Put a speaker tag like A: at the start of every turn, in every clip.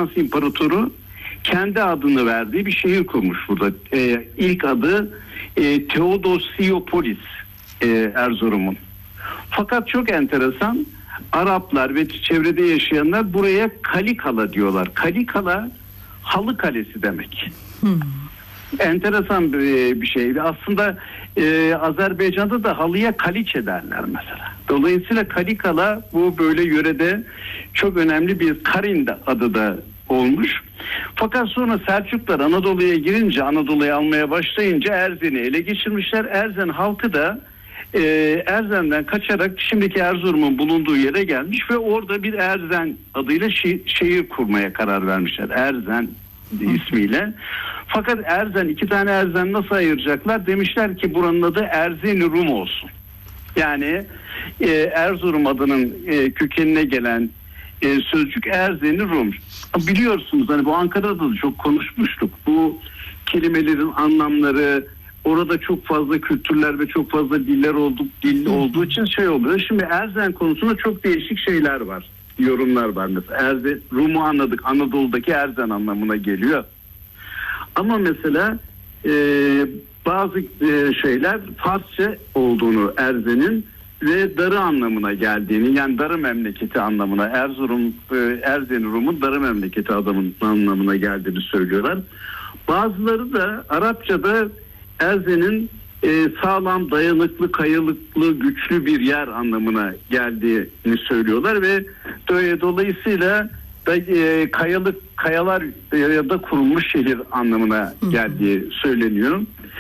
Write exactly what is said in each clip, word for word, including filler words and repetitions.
A: Bizans İmparatoru kendi adını verdiği bir şehir kurmuş burada. E, ilk adı e, Theodosiopolis e, Erzurum'un. Fakat çok enteresan, Araplar ve çevrede yaşayanlar buraya Kalikala diyorlar. Kalikala halı kalesi demek. Hmm. Enteresan bir, bir şey. Aslında e, Azerbaycan'da da halıya Kaliçe derler mesela. Dolayısıyla Kalikala bu böyle yörede çok önemli bir Karin adı da olmuş. Fakat sonra Selçuklar Anadolu'ya girince, Anadolu'yu almaya başlayınca Erzen'i ele geçirmişler. Erzen halkı da e, Erzen'den kaçarak şimdiki Erzurum'un bulunduğu yere gelmiş ve orada bir Erzen adıyla şi- şehir kurmaya karar vermişler. Erzen ismiyle. Fakat Erzen, iki tane Erzen nasıl ayıracaklar? Demişler ki buranın adı Erzeni Rum olsun. Yani e, Erzurum adının e, kökenine gelen e, sözcük Erzeni Rum. Biliyorsunuz hani bu Ankara'da da çok konuşmuştuk. Bu kelimelerin anlamları, orada çok fazla kültürler ve çok fazla diller olduk, dil olduğu için şey oluyor. Şimdi Erzen konusunda çok değişik şeyler var. Yorumlar var mesela. Erzen, Rum'u anladık. Anadolu'daki Erzen anlamına geliyor. Ama mesela e, bazı e, şeyler Farsça olduğunu Erzen'in ve darı anlamına geldiğini, yani darı memleketi anlamına, Erzurum, e, Erzen Rum'un darı memleketi adamın anlamına geldiğini söylüyorlar. Bazıları da Arapçada Erzen'in e, sağlam, dayanıklı, kayalıklı, güçlü bir yer anlamına geldiğini söylüyorlar ve dolayısıyla da, e, kayalık kayalar ya da kurulmuş şehir anlamına geldiği söyleniyor.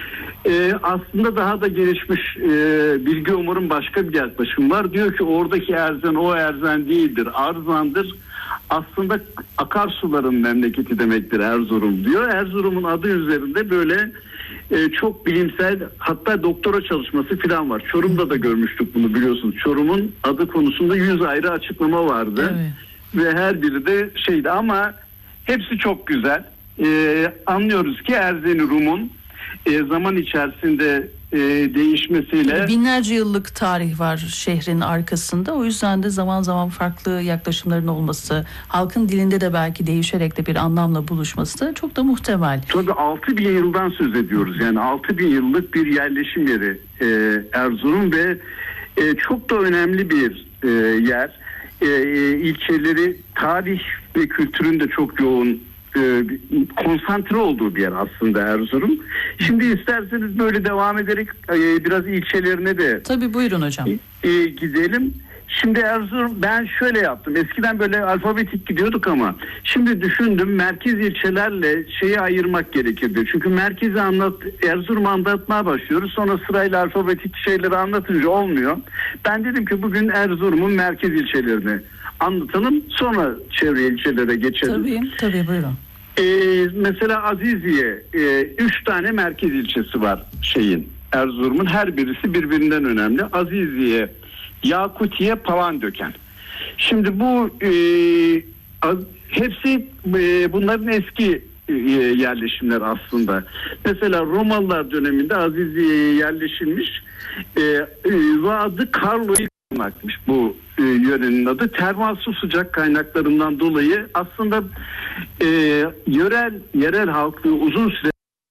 A: E, aslında daha da gelişmiş e, Bilge Umur'un başka bir yaklaşım var. Diyor ki oradaki Erzen o Erzen değildir, Arzan'dır. Aslında akarsuların memleketi demektir Erzurum diyor. Erzurum'un adı üzerinde böyle e, çok bilimsel, hatta doktora çalışması falan var. Çorum'da da görmüştük bunu, biliyorsunuz. Çorum'un adı konusunda yüz ayrı açıklama vardı. Evet. Ve her biri de şeydi ama hepsi çok güzel. Ee, anlıyoruz ki Erzeni Rum'un e, zaman içerisinde e, değişmesiyle...
B: Binlerce yıllık tarih var şehrin arkasında. O yüzden de zaman zaman farklı yaklaşımların olması, halkın dilinde de belki değişerek de bir anlamla buluşması da çok da muhtemel.
A: Tabii altı bin yıldan söz ediyoruz. Yani altı bin yıllık bir yerleşim yeri e, Erzurum ve e, çok da önemli bir e, yer. E, ilçeleri, tarih ve kültürün de çok yoğun, e, konsantre olduğu bir yer aslında Erzurum. Şimdi isterseniz böyle devam ederek e, biraz ilçelerine de
B: tabii buyurun hocam.
A: E, gidelim. Şimdi Erzurum, ben şöyle yaptım. Eskiden böyle alfabetik gidiyorduk ama şimdi düşündüm, merkez ilçelerle şeyi ayırmak gerekirdi. Çünkü merkezi anlat, Erzurum'u anlatmaya başlıyoruz. Sonra sırayla alfabetik şeyleri anlatınca olmuyor. Ben dedim ki bugün Erzurum'un merkez ilçelerini anlatalım. Sonra çevre ilçelere geçelim.
B: Tabii, tabii buyurun.
A: Ee, mesela Aziziye, e, üç tane merkez ilçesi var şeyin, Erzurum'un. Her birisi birbirinden önemli. Aziziye, Yakutiye, Palandöken. Şimdi bu e, az, hepsi e, bunların eski e, yerleşimler aslında. Mesela Romalılar döneminde Aziziye'ye yerleşilmiş e, e, ve adı Karlo'yu kullanmakmış bu e, yörenin adı. Termal su sıcak kaynaklarından dolayı aslında e, yörel yerel halkı uzun süre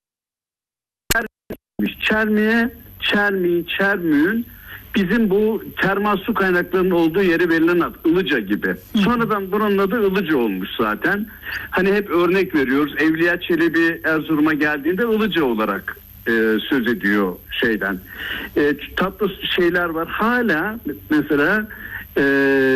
A: Çermi'ye, Çermi, Çermü'nün bizim bu termal su kaynaklarının olduğu yere verilen ad Ilıca gibi. Sonradan buranın adı Ilıca olmuş zaten. Hani hep örnek veriyoruz. Evliya Çelebi Erzurum'a geldiğinde Ilıca olarak e, söz ediyor şeyden. E, tatlı şeyler var. Hala mesela e,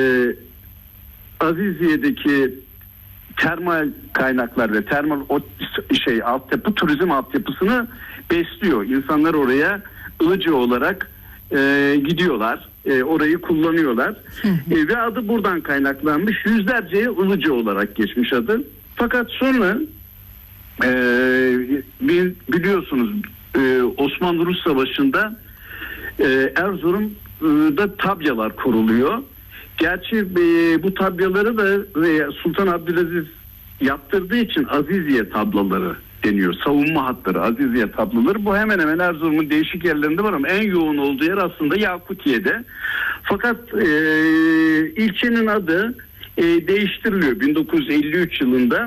A: Aziziye'deki termal kaynaklar ve termal o şey altyapı, turizm altyapısını besliyor. İnsanlar oraya Ilıca olarak e, gidiyorlar. E, orayı kullanıyorlar. E, ve adı buradan kaynaklanmış. Yüzlerce Ilıca olarak geçmiş adı. Fakat sonra e, biliyorsunuz e, Osmanlı-Rus Savaşı'nda e, Erzurum'da tabyalar kuruluyor. Gerçi e, bu tabyaları da e, Sultan Abdülaziz yaptırdığı için Aziziye tablaları deniyor. Savunma hatları, Aziziye tablaları. Bu hemen hemen Erzurum'un değişik yerlerinde var ama en yoğun olduğu yer aslında Yakutiye'de. Fakat e, ilçenin adı e, değiştiriliyor bin dokuz yüz elli üç yılında.